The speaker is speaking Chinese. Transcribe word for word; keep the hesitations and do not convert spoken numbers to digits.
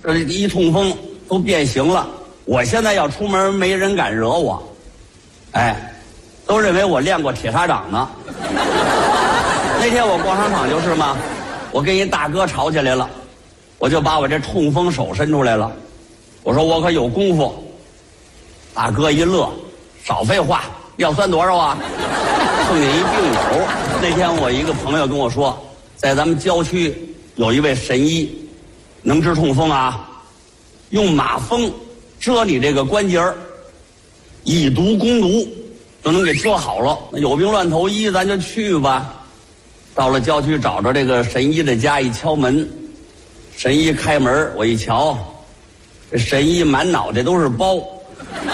这一痛风都变形了。我现在要出门，没人敢惹我，哎，都认为我练过铁砂掌呢。那天我逛商场就是嘛，我跟一大哥吵起来了，我就把我这痛风手伸出来了，我说我可有功夫。大哥一乐，少废话，要算多少啊？碰见一病友，那天我一个朋友跟我说，在咱们郊区有一位神医，能治痛风啊，用马蜂蛰你这个关节儿，以毒攻毒，就能给蛰好了。那有病乱投医，咱就去吧。到了郊区，找着这个神医的家，一敲门，神医开门，我一瞧，这神医满脑袋都是包。